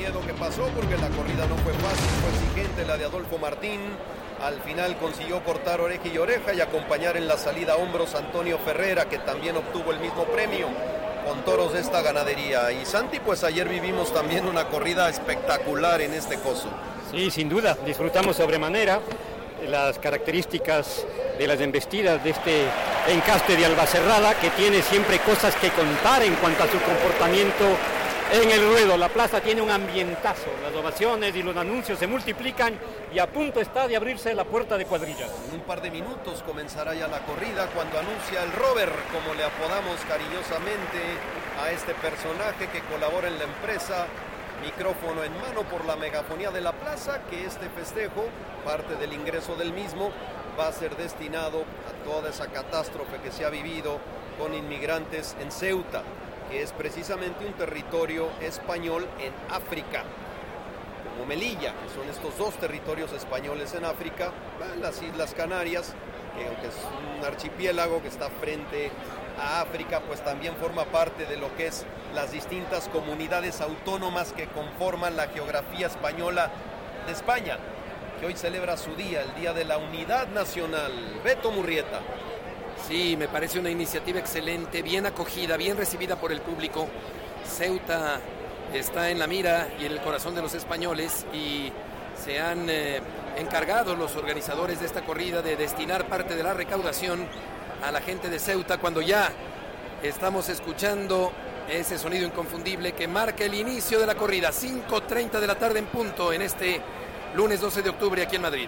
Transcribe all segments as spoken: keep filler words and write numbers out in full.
miedo que pasó porque la corrida no fue fácil, fue exigente la de Adolfo Martín. Al final consiguió cortar oreja y oreja y acompañar en la salida a hombros a Antonio Ferrera, que también obtuvo el mismo premio con toros de esta ganadería. Y Santi, pues ayer vivimos también una corrida espectacular en este coso. Sí, sin duda, disfrutamos sobremanera las características de las embestidas de este encaste de Albacerrada, que tiene siempre cosas que contar en cuanto a su comportamiento en el ruedo. La plaza tiene un ambientazo, las ovaciones y los anuncios se multiplican y a punto está de abrirse la puerta de cuadrillas. En un par de minutos comenzará ya la corrida cuando anuncia el Robert, como le apodamos cariñosamente a este personaje que colabora en la empresa, micrófono en mano por la megafonía de la plaza, que este festejo, parte del ingreso del mismo, va a ser destinado a toda esa catástrofe que se ha vivido con inmigrantes en Ceuta, que es precisamente un territorio español en África, como Melilla, que son estos dos territorios españoles en África, las Islas Canarias, que aunque es un archipiélago que está frente a África, pues también forma parte de lo que es las distintas comunidades autónomas que conforman la geografía española de España, que hoy celebra su día, el Día de la Unidad Nacional. Beto Murrieta. Sí, me parece una iniciativa excelente, bien acogida, bien recibida por el público. Ceuta está en la mira y en el corazón de los españoles y se han eh, encargado los organizadores de esta corrida de destinar parte de la recaudación a la gente de Ceuta, cuando ya estamos escuchando ese sonido inconfundible que marca el inicio de la corrida, cinco treinta de la tarde en punto en este lunes doce de octubre aquí en Madrid.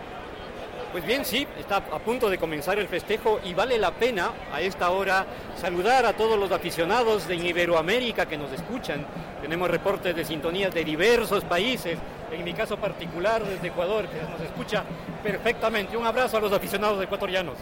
Pues bien, sí, está a punto de comenzar el festejo y vale la pena a esta hora saludar a todos los aficionados de Iberoamérica que nos escuchan. Tenemos reportes de sintonías de diversos países, en mi caso particular desde Ecuador, que nos escucha perfectamente. Un abrazo a los aficionados ecuatorianos.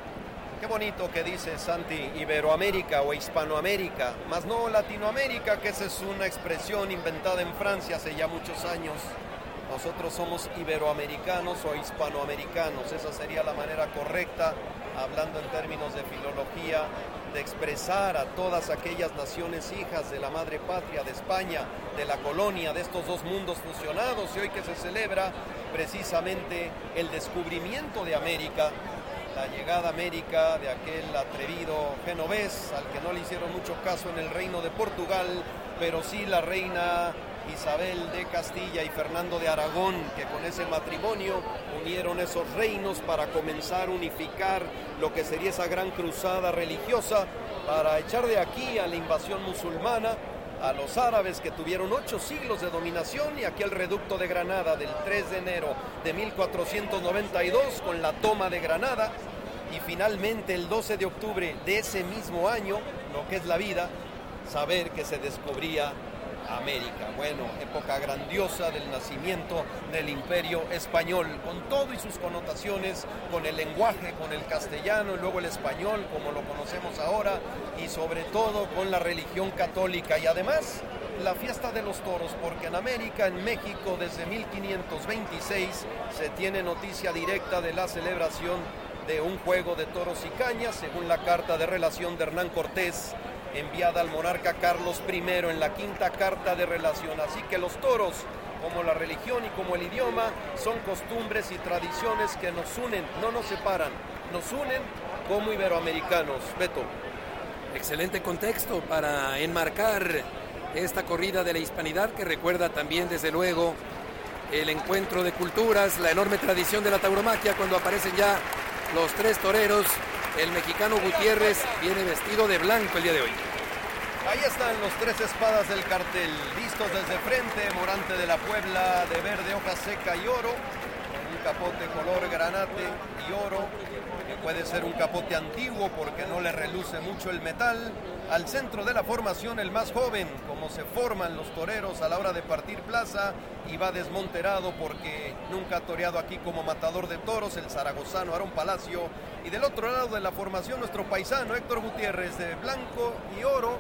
Qué bonito que dice Santi, Iberoamérica o Hispanoamérica, más no Latinoamérica, que esa es una expresión inventada en Francia hace ya muchos años. Nosotros somos iberoamericanos o hispanoamericanos, esa sería la manera correcta, hablando en términos de filología, de expresar a todas aquellas naciones hijas de la madre patria, de España, de la colonia, de estos dos mundos fusionados, y hoy que se celebra precisamente el descubrimiento de América, la llegada a América de aquel atrevido genovés, al que no le hicieron mucho caso en el reino de Portugal, pero sí la reina Isabel de Castilla y Fernando de Aragón, que con ese matrimonio unieron esos reinos para comenzar a unificar lo que sería esa gran cruzada religiosa para echar de aquí a la invasión musulmana, a los árabes que tuvieron ocho siglos de dominación, y aquel reducto de Granada del tres de enero de mil cuatrocientos noventa y dos con la toma de Granada, y finalmente el doce de octubre de ese mismo año, lo que es la vida, saber que se descubría América. Bueno, época grandiosa del nacimiento del Imperio Español, con todo y sus connotaciones, con el lenguaje, con el castellano y luego el español como lo conocemos ahora, y sobre todo con la religión católica, y además la fiesta de los toros, porque en América, en México, desde mil quinientos veintiséis se tiene noticia directa de la celebración de un juego de toros y cañas, según la carta de relación de Hernán Cortés, enviada al monarca Carlos primero en la quinta carta de relación. Así que los toros, como la religión y como el idioma, son costumbres y tradiciones que nos unen, no nos separan, nos unen como iberoamericanos. Beto. Excelente contexto para enmarcar esta corrida de la hispanidad, que recuerda también, desde luego, el encuentro de culturas, la enorme tradición de la tauromaquia, cuando aparecen ya los tres toreros. El mexicano Gutiérrez viene vestido de blanco el día de hoy. Ahí están los tres espadas del cartel, vistos desde frente. Morante de la Puebla, de verde, hoja seca y oro, con un capote color granate y oro, que puede ser un capote antiguo porque no le reluce mucho el metal. Al centro de la formación, el más joven, como se forman los toreros a la hora de partir plaza, y va desmonterado porque nunca ha toreado aquí como matador de toros, el zaragozano Aarón Palacio. Y del otro lado de la formación, nuestro paisano Héctor Gutiérrez, de blanco y oro.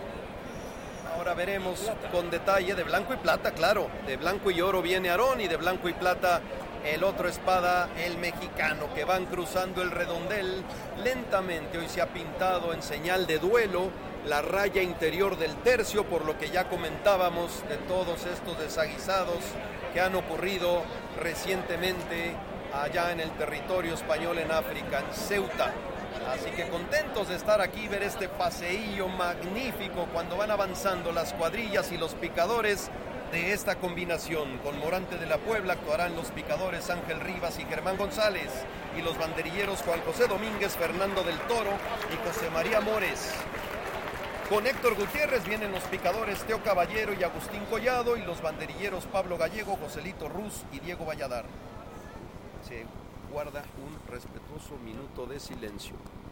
Ahora veremos con detalle, de blanco y plata, claro, de blanco y oro viene Aarón, y de blanco y plata el otro espada, el mexicano, que van cruzando el redondel lentamente. Hoy se ha pintado en señal de duelo la raya interior del tercio, por lo que ya comentábamos de todos estos desaguisados que han ocurrido recientemente allá en el territorio español en África, en Ceuta. Así que contentos de estar aquí, ver este paseillo magnífico cuando van avanzando las cuadrillas y los picadores de esta combinación. Con Morante de la Puebla actuarán los picadores Ángel Rivas y Germán González, y los banderilleros Juan José Domínguez, Fernando del Toro y José María Mores. Con Héctor Gutiérrez vienen los picadores Teo Caballero y Agustín Collado, y los banderilleros Pablo Gallego, Joselito Ruz y Diego Valladar. Se guarda un respetuoso minuto de silencio.